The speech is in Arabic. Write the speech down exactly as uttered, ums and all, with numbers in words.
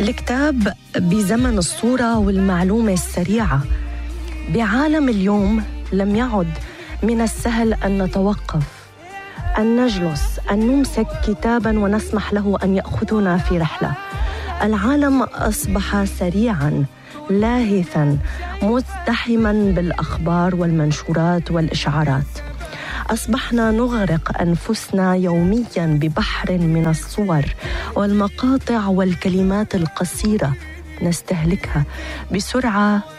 الكتاب بزمن الصورة والمعلومة السريعة. بعالم اليوم لم يعد من السهل أن نتوقف، أن نجلس، أن نمسك كتاباً ونسمح له أن يأخذنا في رحلة. العالم أصبح سريعاً، لاهثاً، مزدحماً بالأخبار والمنشورات والإشعارات. أصبحنا نغرق أنفسنا يومياً ببحر من الصور والمقاطع والكلمات القصيرة، نستهلكها بسرعة